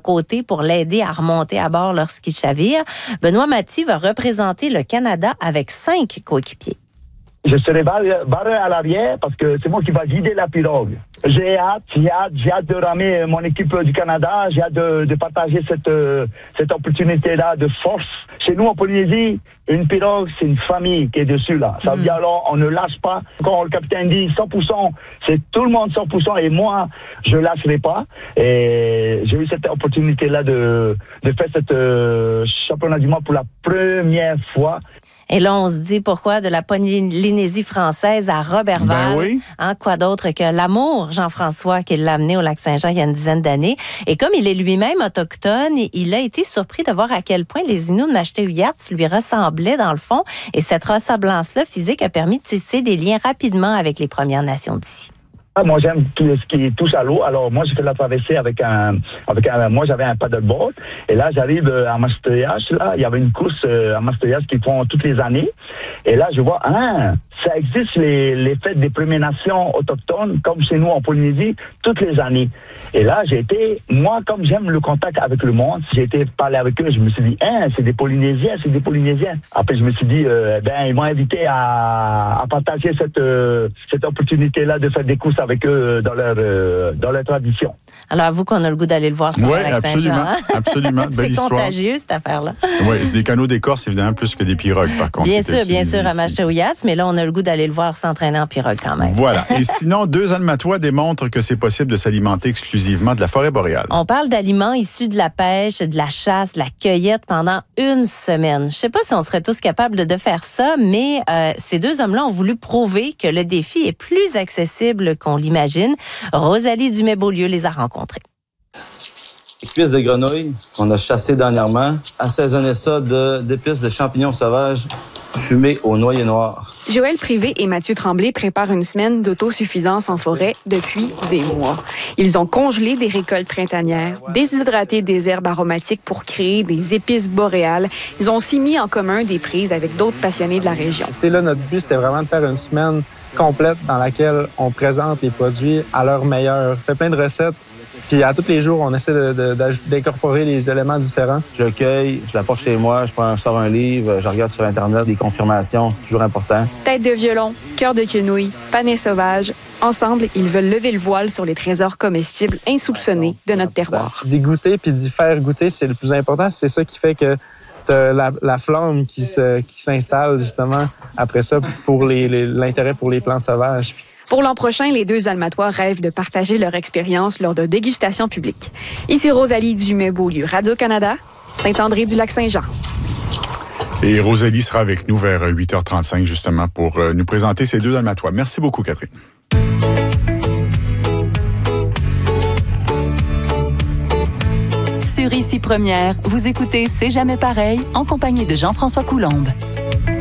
côté pour l'aider à remonter à bord lorsqu'il chavire. Benoît Mathy va représenter le Canada avec 5 coéquipiers. Je serai barré à l'arrière parce que c'est moi qui va guider la pirogue. J'ai hâte de ramer mon équipe du Canada. J'ai hâte de partager cette opportunité-là de force. Chez nous, en Polynésie, une pirogue, c'est une famille qui est dessus, là. Ça veut dire, alors, on ne lâche pas. Quand le capitaine dit 100%, c'est tout le monde 100%. Et moi, je ne lâcherai pas. Et j'ai eu cette opportunité-là de faire cette championnat du monde pour la première fois. Et là, on se dit pourquoi de la Polynésie française à Roberval. Ben oui. Quoi d'autre que l'amour, Jean-François, qui l'a amené au Lac-Saint-Jean il y a une dizaine d'années. Et comme il est lui-même autochtone, il a été surpris de voir à quel point les Inuits de Macheteuillats lui ressemblaient dans le fond. Et cette ressemblance-là physique a permis de tisser des liens rapidement avec les Premières Nations d'ici. Moi, j'aime tout ce qui touche à l'eau. Alors, moi, j'ai fait la traversée moi, j'avais un paddleboard. Et là, j'arrive à Macheteuillas. Là, il y avait une course à Macheteuillas qu'ils font toutes les années. Et là, je vois, ça existe les fêtes des Premières Nations autochtones, comme chez nous en Polynésie, toutes les années. Et là, moi, comme j'aime le contact avec le monde, j'ai été parler avec eux. Je me suis dit, c'est des Polynésiens. Après, je me suis dit, ils m'ont invité à partager cette opportunité-là de faire des courses avec eux dans leur tradition. Alors, avoue qu'on a le goût d'aller le voir sur le Lac-Saint-Jean. Absolument, absolument. Belle c'est contagieux, cette affaire-là. Oui, c'est des canots d'écorce, évidemment, plus que des pirogues, par contre. Bien sûr, à Macheteuillats, mais là, on a le goût d'aller le voir s'entraîner en pirogue quand même. Voilà. Et sinon, 2 Almatois démontrent que c'est possible de s'alimenter exclusivement de la forêt boréale. On parle d'aliments issus de la pêche, de la chasse, de la cueillette pendant une semaine. Je ne sais pas si on serait tous capables de faire ça, mais ces 2 hommes-là ont voulu prouver que le défi est plus accessible qu'on l'imagine. Rosalie Dumais-Beaulieu les a rencontrés. Les cuisses de grenouille qu'on a chassées dernièrement, assaisonner ça d'épices de champignons sauvages fumés au noyer noir. Joël Privé et Mathieu Tremblay préparent une semaine d'autosuffisance en forêt depuis des mois. Ils ont congelé des récoltes printanières, déshydraté des herbes aromatiques pour créer des épices boréales. Ils ont aussi mis en commun des prises avec d'autres passionnés de la région. C'est là, notre but, c'était vraiment de faire une semaine complète dans laquelle on présente les produits à leur meilleur. On fait plein de recettes. Puis à tous les jours, on essaie d'incorporer les éléments différents. Je cueille, je l'apporte chez moi, je sors un livre, je regarde sur Internet des confirmations, c'est toujours important. Tête de violon, cœur de quenouille, panais sauvage. Ensemble, ils veulent lever le voile sur les trésors comestibles insoupçonnés de notre terroir. D'y goûter puis d'y faire goûter, c'est le plus important. C'est ça qui fait que t'as la flamme qui s'installe justement après ça pour l'intérêt pour les plantes sauvages. Pour l'an prochain, les 2 Almatois rêvent de partager leur expérience lors de dégustations publiques. Ici Rosalie Dumais-Beaulieu, Radio-Canada, Saint-André-du-Lac-Saint-Jean. Et Rosalie sera avec nous vers 8h35 justement pour nous présenter ces 2 Almatois. Merci beaucoup, Catherine. Sur Ici Première, vous écoutez C'est jamais pareil en compagnie de Jean-François Coulombe.